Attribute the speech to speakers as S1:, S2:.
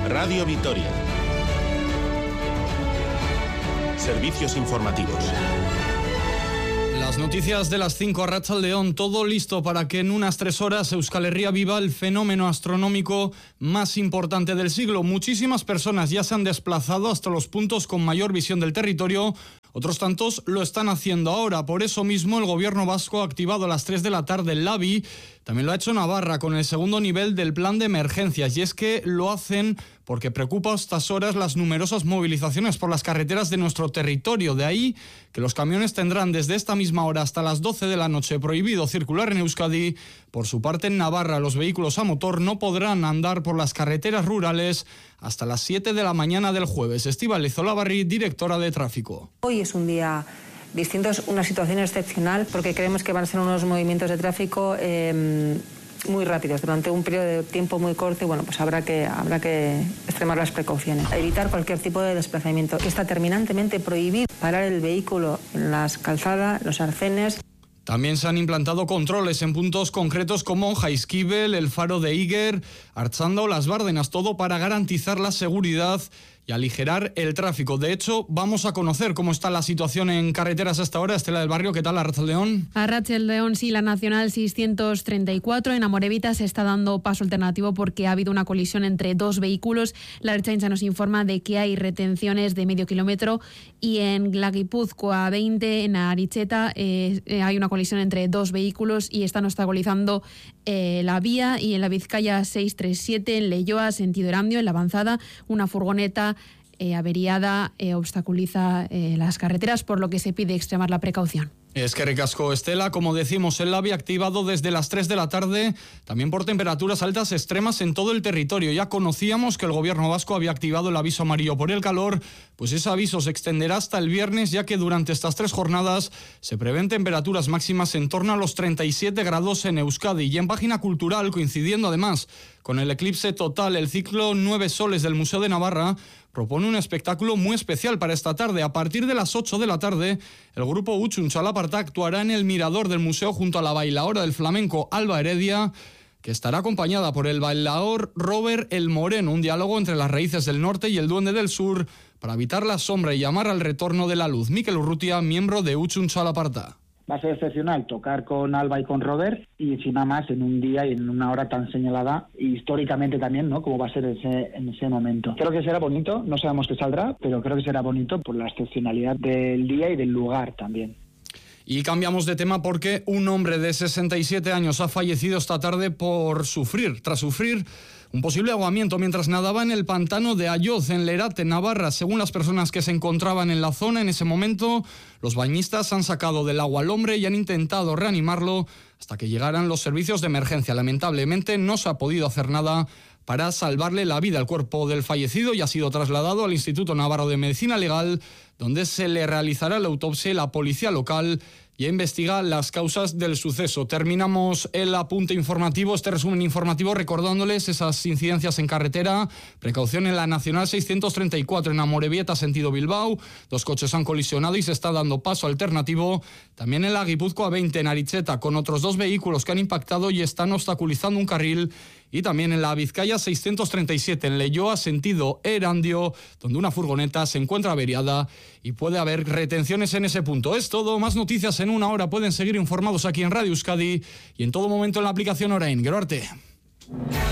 S1: Radio Vitoria. Servicios informativos.
S2: Las noticias de las 5 a Arratsaldeon, todo listo para que en unas 3 horas Euskal Herria viva el fenómeno astronómico más importante del siglo. Muchísimas personas ya se han desplazado hasta los puntos con mayor visión del territorio. Otros tantos lo están haciendo ahora. Por eso mismo el gobierno vasco ha activado a las 3 de la tarde el LABI. También lo ha hecho Navarra con el segundo nivel del plan de emergencias. Y es que lo hacen porque preocupa a estas horas las numerosas movilizaciones por las carreteras de nuestro territorio. De ahí que los camiones tendrán desde esta misma hora hasta las 12 de la noche prohibido circular en Euskadi. Por su parte, en Navarra, los vehículos a motor no podrán andar por las carreteras rurales hasta las 7 de la mañana del jueves. Estíbaliz Olavarri, directora de tráfico.
S3: Hoy es un día distinto, es una situación excepcional porque creemos que van a ser unos movimientos de tráfico muy rápidos durante un periodo de tiempo muy corto y bueno, pues habrá que extremar las precauciones. Evitar cualquier tipo de desplazamiento. Está terminantemente prohibido parar el vehículo en las calzadas, los arcenes.
S2: También se han implantado controles en puntos concretos como Jaizkibel, el Faro de Iger, Artzanda o Las Bárdenas, todo para garantizar la seguridad y aligerar el tráfico. De hecho, vamos a conocer cómo está la situación en carreteras hasta ahora. Estela del Barrio, ¿qué tal? Arratsaldeon.
S4: Arratsaldeon, sí, la Nacional 634 en Amorebieta se está dando paso alternativo porque ha habido una colisión entre dos vehículos. La Ertzaintza nos informa de que hay retenciones de medio kilómetro y en la Guipúzcoa 20, en Aricheta, hay una colisión entre dos vehículos y están obstaculizando la vía. Y en la Vizcaya 637, en Leioa, sentido Erandio, en la avanzada, una furgoneta averiada obstaculiza las carreteras, por lo que se pide extremar la precaución.
S2: Es que recasco, Estela, como decimos, el LABI activado desde las 3 de la tarde, también por temperaturas altas extremas en todo el territorio. Ya conocíamos que el gobierno vasco había activado el aviso amarillo por el calor, pues ese aviso se extenderá hasta el viernes, ya que durante estas 3 jornadas se prevén temperaturas máximas en torno a los 37 grados en Euskadi. Y en Página Cultural, coincidiendo además con el eclipse total, el ciclo 9 soles del Museo de Navarra propone un espectáculo muy especial para esta tarde. A partir de las 8 de la tarde, el grupo Utxun Txalaparta actuará en el mirador del museo junto a la bailaora del flamenco Alba Heredia, que estará acompañada por el bailador Robert el Moreno, un diálogo entre las raíces del norte y el duende del sur para evitar la sombra y llamar al retorno de la luz. Mikel Urrutia, miembro de Utxun Txalaparta.
S5: Va a ser excepcional tocar con Alba y con Robert y encima más en un día y en una hora tan señalada, históricamente también, ¿no? Como va a ser en ese momento. Creo que será bonito, no sabemos qué saldrá, pero creo que será bonito por la excepcionalidad del día y del lugar también.
S2: Y cambiamos de tema porque un hombre de 67 años ha fallecido esta tarde tras sufrir un posible ahogamiento mientras nadaba en el pantano de Ayoz, en Lerate, Navarra. Según las personas que se encontraban en la zona en ese momento, los bañistas han sacado del agua al hombre y han intentado reanimarlo hasta que llegaran los servicios de emergencia. Lamentablemente no se ha podido hacer nada para salvarle la vida. El cuerpo del fallecido ya ha sido trasladado al Instituto Navarro de Medicina Legal, donde se le realizará la autopsia. La policía local ya investiga las causas del suceso. Terminamos el apunte informativo, este resumen informativo, recordándoles esas incidencias en carretera. Precaución en la Nacional 634 en Amorebieta, sentido Bilbao. 2 coches han colisionado y se está dando paso alternativo. También en la Guipúzcoa 20 en Aricheta, con otros 2 vehículos que han impactado y están obstaculizando un carril. Y también en la Vizcaya 637 en Leioa, sentido Erandio, donde una furgoneta se encuentra averiada y puede haber retenciones en ese punto. Es todo, más noticias en una hora. Pueden seguir informados aquí en Radio Euskadi y en todo momento en la aplicación Orain. Gero arte.